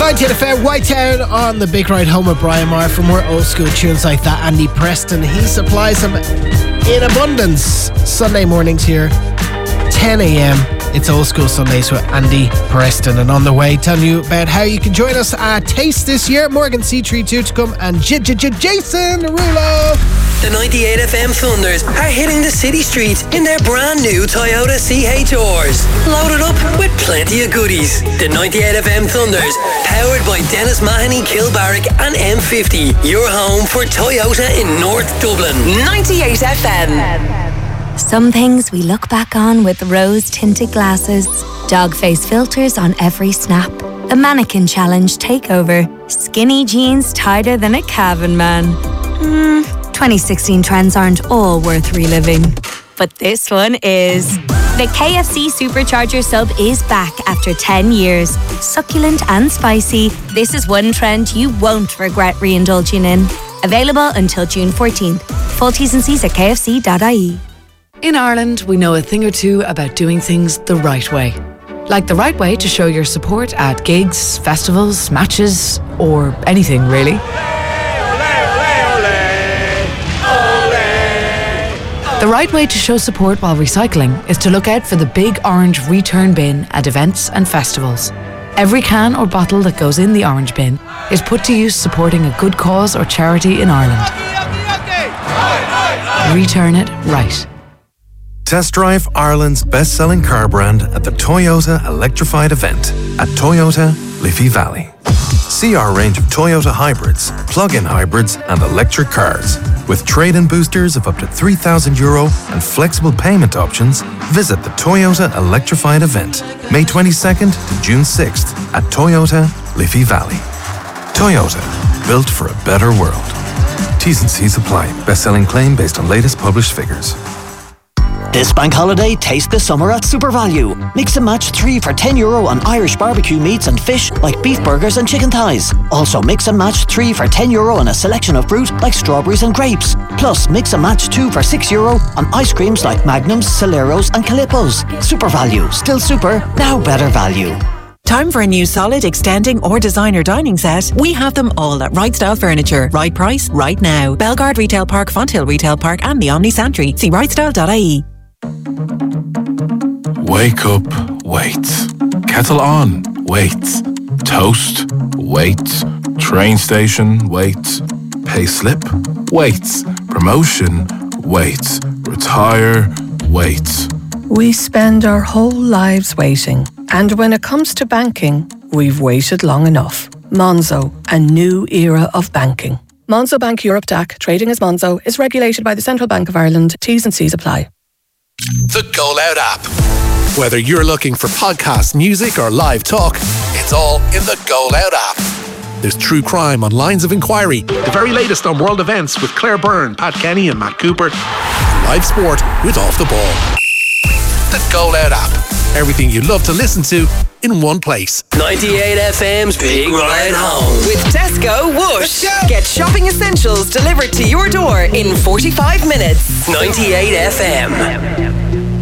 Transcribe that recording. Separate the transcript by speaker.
Speaker 1: 98 FM, Whitetown on the big ride home of Brian Maher. For more old school tunes like that, Andy Preston, he supplies them in abundance. Sunday mornings here, 10 a.m. It's Old School Sundays with Andy Preston. And on the way, telling you about how you can join us at Taste this year. Morgan C32 to come and Jason Rulo.
Speaker 2: The 98 FM Thunders are hitting the city streets in their brand new Toyota CHRs. Loaded up with plenty of goodies. The 98 FM Thunders, powered by Dennis Mahoney, Kilbarrack and M50. Your home for Toyota in North Dublin. 98 FM.
Speaker 3: Some things we look back on with rose-tinted glasses, dog face filters on every snap, a mannequin challenge takeover, skinny jeans tighter than a Calvin man. 2016 trends aren't all worth reliving. But this one is. The KFC Supercharger sub is back after 10 years. Succulent and spicy, this is one trend you won't regret re-indulging in. Available until June 14th. Full T's and C's at kfc.ie.
Speaker 4: In Ireland, we know a thing or two about doing things the right way. Like the right way to show your support at gigs, festivals, matches, or anything really. The right way to show support while recycling is to look out for the big orange return bin at events and festivals. Every can or bottle that goes in the orange bin is put to use supporting a good cause or charity in Ireland. Return it right.
Speaker 5: Test drive Ireland's best-selling car brand at the Toyota Electrified event at Toyota Liffey Valley. See our range of Toyota hybrids, plug-in hybrids and electric cars. With trade-in boosters of up to €3,000 and flexible payment options, visit the Toyota Electrified event, May 22nd to June 6th at Toyota Liffey Valley. Toyota, built for a better world. T's and C's apply. Best-selling claim based on latest published figures.
Speaker 6: This bank holiday, taste the summer at SuperValue. Mix and match 3 for €10 on Irish barbecue meats and fish like beef burgers and chicken thighs. Also mix and match 3 for €10 on a selection of fruit like strawberries and grapes. Plus mix and match 2 for €6 on ice creams like Magnums, Celeros and Calippos. SuperValue, still super, now better value.
Speaker 7: Time for a new solid, extending or designer dining set? We have them all at Right Style Furniture. Right price, right now. Belgard Retail Park, Fonthill Retail Park and the Omni Santry. See rightstyle.ie.
Speaker 8: Wake up, wait. Kettle on, wait. Toast, wait. Train station, wait. Pay slip, wait. Promotion, wait. Retire, wait.
Speaker 9: We spend our whole lives waiting. And when it comes to banking, we've waited long enough. Monzo, a new era of banking. Monzo Bank Europe DAC, trading as Monzo, is regulated by the Central Bank of Ireland. T's and C's apply.
Speaker 10: The Go Loud app. Whether you're looking for podcast, music or live talk, it's all in the Go Loud app. There's true crime on Lines of Inquiry, the very latest on world events with Claire Byrne, Pat Kenny and Matt Cooper, and live sport with Off the Ball. The Go Loud app. Everything you love to listen to in one place.
Speaker 2: 98 FM's Big Ride Home.
Speaker 7: With Tesco Whoosh. Get shopping essentials delivered to your door in 45 minutes.
Speaker 2: 98 FM.